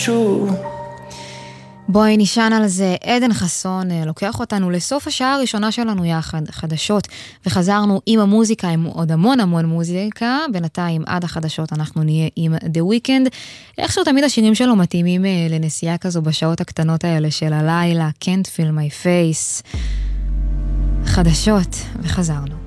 true. בואי נשען על זה. עדן חסון לוקח אותנו לסוף השעה הראשונה שלנו יחד, חדשות, וחזרנו עם המוזיקה, עם עוד המון מוזיקה. בינתיים עד החדשות אנחנו נהיה עם The Weeknd. איכשהו תמיד השירים שלו מתאימים לנסיעה כזו בשעות הקטנות האלה של הלילה. Can't Feel My Face. חדשות, וחזרנו.